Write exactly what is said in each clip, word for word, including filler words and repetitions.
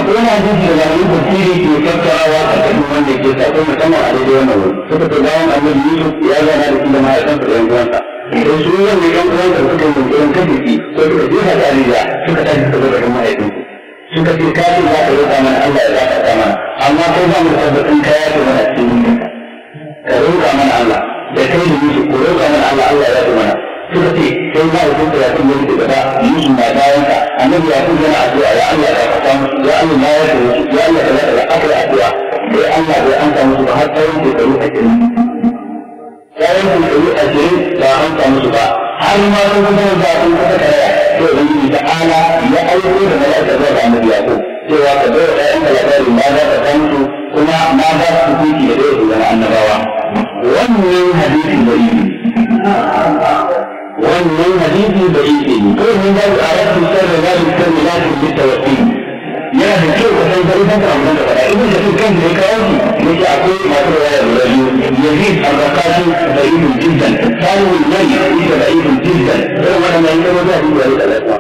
akwai wani hadisi da malamin tafsiri ke tattarawa a cikin wanda ke sako musamman a daidai wannan wuri suka ce bayan annabi Yusuf ya zana da shi da mahaifansa da yan uwansa da su wanda yan uwansa suka yi mummunan kasance ko suka jefa ta riga suka tashi suka zo da mahaifinsu suka ce kafin za ka roƙa mana Allah ya zaɓa mana amma kai ba mu tabbatin kaya ce mana cikin mulkinka ka roƙa mana Allah da kai da Yusuf ko roƙa mana Allah Allah ya zaɓa mana suka ce sai ma da kuma yakin da yake gaba Yusuf na bayan ka annabi ya kuma yana addu'a ya Allah ya zaɓa musu ya Allah ma ya zaɓa musu ya Allah ya zaɓa aka addu'a sai Allah bai an samu su ba har tsawon shekaru ashirin tsawon shekaru ashirin ba an samu su ba har ma sun kuma da sun kasa karaya to ubangiji ta ala ya aiko da mala'ika zuwa ga annabi Yaqub cewa ka bai wa ƴaƴan labari ma za ka san su kuma ma za su kuki da dai su zama annabawa wannan hadisi da yi wannan hadisi da yi ne ko mun ga a rasu sarra da su kan milatu bi tawakkul yana da kyau ka san garin ka amma da fada ibn shafiq kan da ya kawo shi yake akwai masu waya da rayu yazid al-raqashi da ibn jiddan salu al-mali da ibn jiddan sai wannan ne da wani da ya da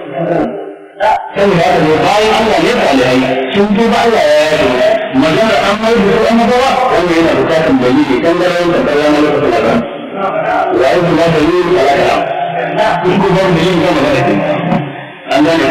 sai da ne bayan Allah ne salihai sun tuba Allah ya yi magana an mai da su annabawa wannan yana bukatun dalili kan garin da bayan Allah ta fara wa ayi da dalili ala kalam in ko ban dalili kan magana ce an gane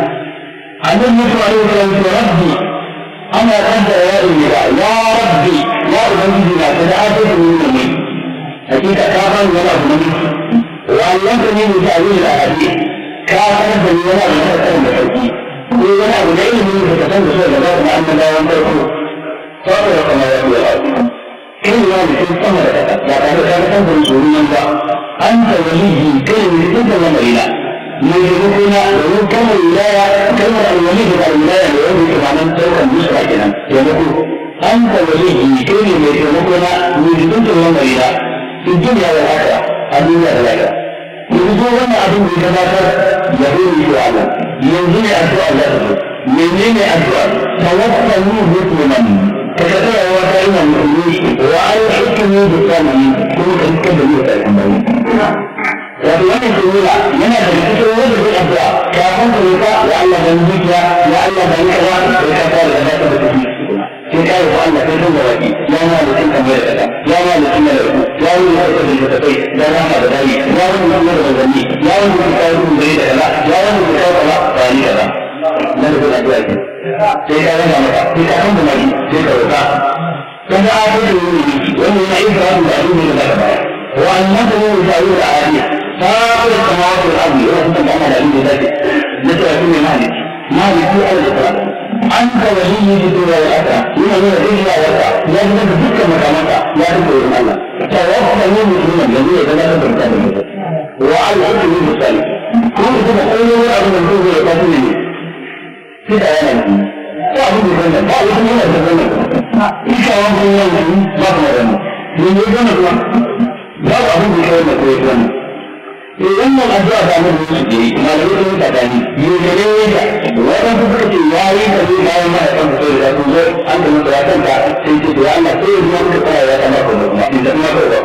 annabi Musa alaihi salam ya rabbi ana kaddara ya ila ya rabbi ya ubangiji na da addu'a ne ne hakika ka ban yana da ne wallan ne ne ta yi da hadisi ka sanar da ni wani abu da kan da sauki ko wani abu da ilimi da ka san da shi da ba na annabawan farko saboda kamar ya yi abu in ya ne sun sama da kasa ba tare da ka san da shi nan ba an ta waliyi kai ne duk da lamarina mai rukuna domin kalmar wilaya kalmar alwali da alwilaya da wanda ke ma'anar ɗaukar musuwa kenan taimako an ta waliyi kai ne mai taimako na mai duk da lamarina in duniya da haka a duniya da lafiya yanzu wannan abin da ya gabatar ya bai yi wa Allah yanzu ne addu'a za ta zo menene addu'a tawakkalu musliman ka kada wa ta ina mu'mini wa ay hukmu bi samani ko ka kada mu ta amfani wato wannan kuma yana da cikin wanda zai addu'a kafin ka roƙa ya Allah dan zuciya ya Allah dan kaza sai ka fara da zaka da kuɗi sai ka yi wa Allah sai kan gabaki ya ma da cin kamar da ya ma da cin da ku ya yi da kai da kai da rama da dai ya yi da kuma da zanni ya yi da kai da dai da kaza ya yi da kai da ba ni kaza nan da addu'a ce sai ka rama maka sai ka kan da mai sai ka roƙa kada a da wani wani yana ibrahim da abin da zaka bayar wa annahu yusawir al-ayat فاطر السماوات والارض وانت تعمل عليه ذلك نتوكل مالك مالك في الاسلام انت ولي الدنيا والاخره من هو الدنيا والاخره لا تدرك تلك مكانك لا تدرك الله توكل مسلما الذي يتناسب بالتدبير وعلى الحكم بالسلام كل كده كل واحد من دول يقاتلني كده يا نبي تعبد بالله تعبد بالله بالله ان شاء الله ما بنعمل من يجونا لا أبو بكر ما idan nan addu'a da mun yi ma da wani tsakani yau ne ne wannan suka ce yayi da zai bayan ma kan so da su zo an da mutuwa kanta sai ce ya Allah sai ya muka fara ya kama ko kuma idan ma ba ba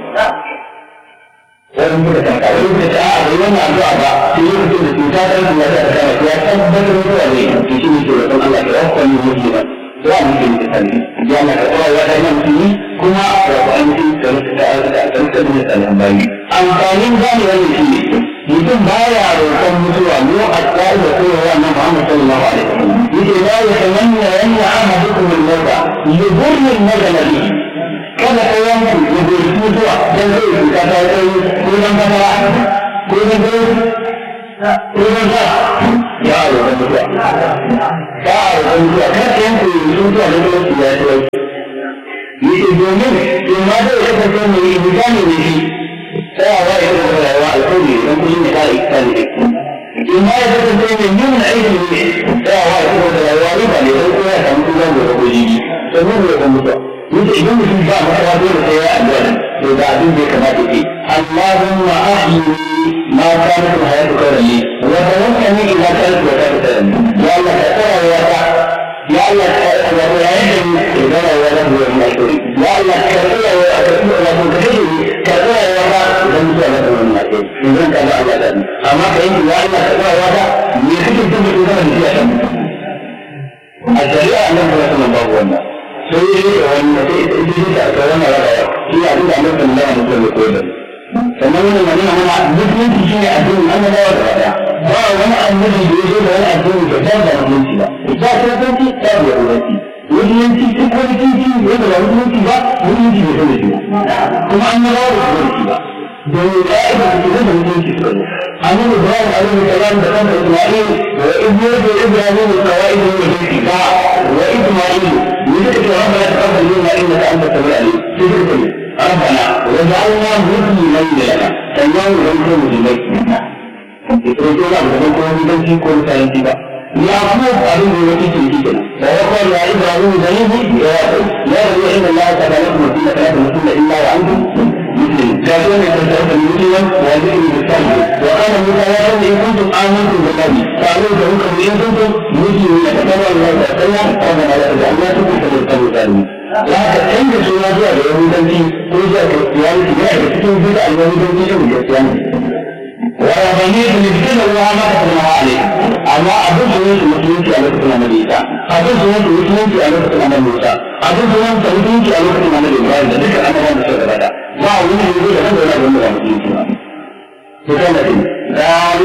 wannan muka ta kai da ta a wannan addu'a ba sai ya fito da cuta da ya da kama ya tabbatar da ne to shi ne ke da Allah ya rafa ni musulman ya mutum da sani ya Allah ka fara ya da musulmi kuma da an yi da da da da alhamdulillah amfanin gane wannan shi ne mutum baya roƙon mutuwa mu a tsari da kowa na Muhammad sallallahu alaihi wasallam yake la yatamanna yanna ahadukum al-mauta li dhurrin nazala bi kada ka yanku ya bai mutuwa dan zai cuta ta kai ko dan fara ko dan ko dan ba ya roƙon mutuwa ya roƙon mutuwa kada yanku mutuwa da zai ya ce yake domin in ma da ya kasance mai mutane ne shi tsayawa ya kuma rayuwa alƙawari don kullum ya kare ita ne in ma ya kasance mai yin aiki ne tsayawa ya kuma rayuwa riba ne don kuma ya samu kuma da rago jiki sannan ya kuma mutuwa yake idan mutum ba makawa dole sai ya addu'a to da abin da ya kamata ke Allahumma ahyi ma kanat hayatu khairan li wa tawaffani idha kanat wafatu khairan li ya Allah ka tsara ya ta ya Allah ka tsara ya yadda idan ya wala huwa al-mashhur ya Allah ka tsara ya ka tsara ya ka tsara ya ka dan zuwa da wannan ne idan ka ga Allah da amma kai ya Allah ka tsara ya ka me kake tabbata da shi a kan a shari'a nan ba su nan babu wannan sai dai da wannan sai ita ita ta aka wannan rayuwa shi abin da Allah sallallahu alaihi wasallam ya koyar sannan wannan magana mana musulunci shine addinin annabawa da daya ba wani annabi da ya zo da wani addini da ta da musulunci ba ba kiristanci ta da yahudanci musulunci duk wani kinki wanda ba musulunci ba musulunci bai san da shi kuma annabawa ba su da shi ba domin ka'ida da ke da musulunci suka zo annabi Ibrahim alaihi salam da kansa Isma'il wa ibnu Ibrahim al-qawaid al-mutaqqa wa Isma'il yake rabbana taqabbal minna innaka antas samiul alim sai ربنا وجعلنا مسلمين لك سلام عليكم مسلمين يتركون أبدا من ذلك كل سنة يعقوب أبيه وكيسه كنا ويقول يا إبراهيم ذنبه يا لا رجع إن الله تعالى لكم وكيلة لا تمثل إلا وأنتم مسلمين كانوا يتسلسل مسلما وذكر بالسلم وقال موسى يا قوم إن كنتم آمنتم بالله فأعلموا فمنكم إن كنتم مسلمين كتبوا الله تعالى ربنا لا تجعلنا تكون الظالمين haka canza suna zuwa da yahudanci ko zuwa kiristiyanci yana da cikin duka al-yahudanci da kiristiyanci wa rabani da lifitin da ruwa maka kuma ha'ale amma abin sunan su musulunci a lokacin annabi isa abin sunan su musulunci a lokacin annabi musa abin sunan su musulunci a lokacin annabi ibrahim da duka annabawan da suka gabata ba wani yanzu da kan zauna da wanda ba musulunci ba.